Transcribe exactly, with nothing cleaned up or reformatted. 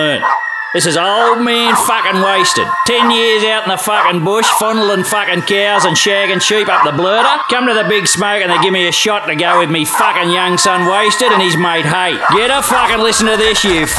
This is old man fucking wasted. Ten years out in the fucking bush, fondling fucking cows and shagging sheep up the blurter. Come to the big smoke and they give me a shot to go with me fucking young son wasted and his mate Hate. Get a fucking listen to this, you